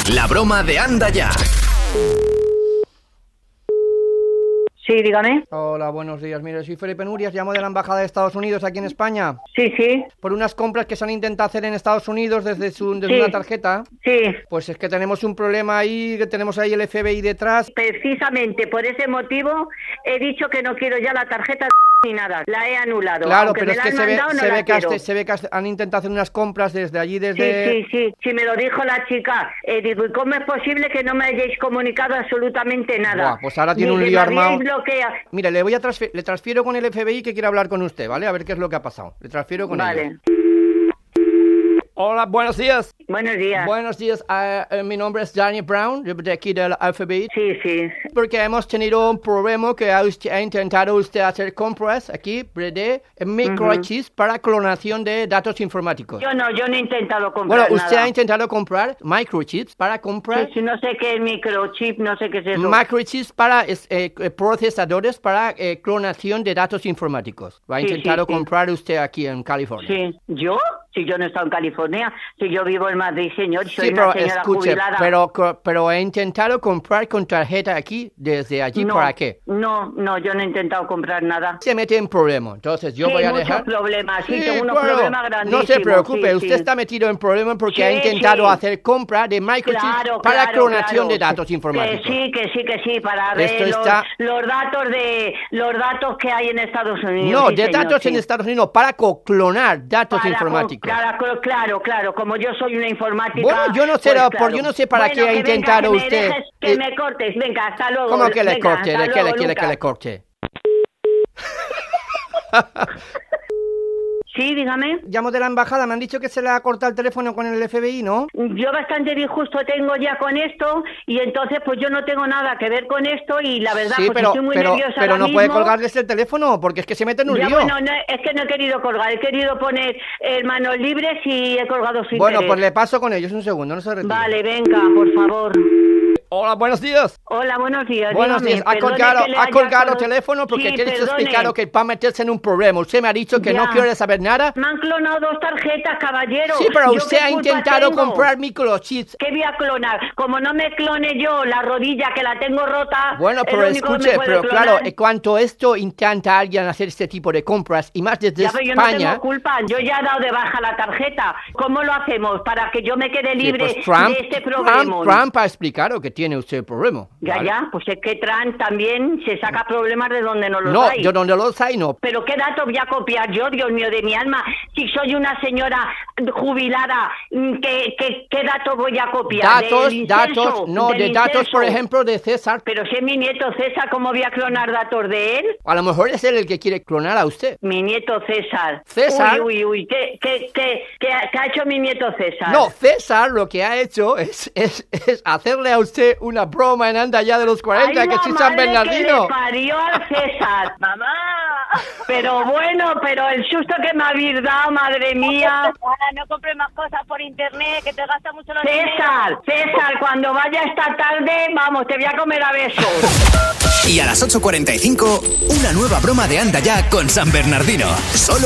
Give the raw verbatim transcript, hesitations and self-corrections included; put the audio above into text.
La broma de Anda Ya. Sí, dígame. Hola, buenos días. Mire, soy Felipe Nurias, llamo de la Embajada de Estados Unidos aquí en España. Sí, sí. Por unas compras que se han intentado hacer en Estados Unidos desde, su, desde Sí. una tarjeta. Sí. Pues es que tenemos un problema ahí, que tenemos ahí el F B I detrás. Precisamente por ese motivo he dicho que no quiero ya la tarjeta ni nada. La he anulado. Claro, Aunque pero me es la que han se ve, mandado, no se, la ve que quiero. hace- se ve que hace- han intentado hacer unas compras desde allí, desde... Sí, sí, sí. Sí, me lo dijo la chica. Eh, digo, ¿y cómo es posible que no me hayáis comunicado absolutamente nada? Buah, pues ahora tiene Ni un que lío me habíais armado. bloqueado. Mire, le voy a transfer- le transfiero con el F B I que quiere hablar con usted, ¿vale? A ver qué es lo que ha pasado. Le transfiero con Vale. ellos. Hola, buenos días. Buenos días. Buenos días, ah, eh, mi nombre es Danny Brown, de aquí del F B I. Sí, sí. Porque hemos tenido un problema que ha, usted- ha intentado usted hacer compras aquí de microchips para clonación de datos informáticos. Yo no, yo no he intentado comprar Bueno, usted nada. ha intentado comprar microchips para comprar Sí, sí, no sé qué es microchip, no sé qué es eso. microchips para es- eh, eh, procesadores para eh, clonación de datos informáticos. Lo ha Sí, intentado sí, sí. comprar usted aquí en California. Sí, ¿yo? Si yo no he estado en California, si yo vivo en Madrid, señor, y soy Sí, una pero señora escuche, jubilada. pero, co- pero he intentado comprar con tarjeta aquí, desde allí no, para qué. No, no, yo no he intentado comprar nada. Se mete en problema, entonces yo Sí, voy a muchos dejar... problemas, sí, tengo unos claro. problemas grandísimos. No se preocupe, sí, usted sí. está metido en problemas porque Sí, ha intentado sí. hacer compra de microchips Claro, para claro, clonación claro. de datos Que informáticos. sí, que sí, que sí, para Esto ver los, está- los datos de los datos que hay en Estados Unidos. No, sí, de señor, datos sí. en Estados Unidos para co- clonar datos Para co- informáticos. Claro, claro, claro, como yo soy una informática. Bueno, yo no sé, pues, por- claro. yo no sé para Bueno, qué ha que venga, intentado que me usted- dejes, que eh, me cortes, venga, hasta luego. ¿Cómo que le venga, corte? hasta ¿De qué le luego, quiere que Lucas. le corte? Sí, dígame. Llamo de la embajada, me han dicho que se le ha cortado el teléfono con el F B I, ¿no? Yo bastante disgusto tengo ya con esto y entonces pues yo no tengo nada que ver con esto y la verdad Sí, pues pero, estoy muy pero, nerviosa pero ahora no puede mismo. colgarles el teléfono porque es que se mete en un Ya, lío. bueno, no, es que no he querido colgar, he querido poner eh, manos libres y he colgado sin Bueno, querer. pues le paso con ellos un segundo, no se retire. Vale, venga, por favor. Hola, buenos días. Hola, buenos días. Buenos dígame, días. Ha perdone colgado, que le ha haya colgado cono- teléfono porque Sí, tienes perdone. explicado que va a meterse en un problema. Usted me ha dicho que no Ya. quiere saber nada. Me han clonado dos tarjetas, caballero. Sí, pero ¿Yo usted qué ha culpa intentado tengo? comprar microchips. ¿Qué voy a clonar? Como no me clone yo la rodilla que la tengo rota. Bueno, es pero lo único que me escuche, puede pero clonar. claro, en cuanto esto intenta alguien hacer este tipo de compras, y más desde Ya, pero yo no España... tengo culpa. Yo ya he dado de baja la tarjeta. ¿Cómo lo hacemos para que yo me quede Sí, libre pues Trump, de este Trump, problema? Trump ha explicado que tiene usted el problema. Ya, ¿vale? ya. Pues es que Trump también se saca problemas de donde no los No, hay. yo donde los hay no. ¿Pero qué datos voy a copiar yo, Dios mío, de mi alma? Si soy una señora jubilada, ¿qué, qué, qué datos voy a copiar? Datos, ¿Del datos, incenso? no, ¿Del de datos, incenso? por ejemplo, de César. Pero si es mi nieto César, ¿cómo voy a clonar datos de él? A lo mejor es él el que quiere clonar a usted. Mi nieto César. César. Uy, uy, uy. ¿Qué, qué, qué, qué, ha, qué ha hecho mi nieto César? No, César lo que ha hecho es, es, es hacerle a usted una broma en Anda Ya de los cuarenta, Ay, que la soy San madre Bernardino. que le parió al César. ¡Mamá! Pero bueno, pero el susto que me habéis dado, madre mía. Ahora no compres más cosas por internet, que te gasta mucho los César, César, cuando vaya esta tarde, vamos, te voy a comer a besos. Y a las ocho cuarenta y cinco, una nueva broma de Anda Ya con San Bernardino. Solo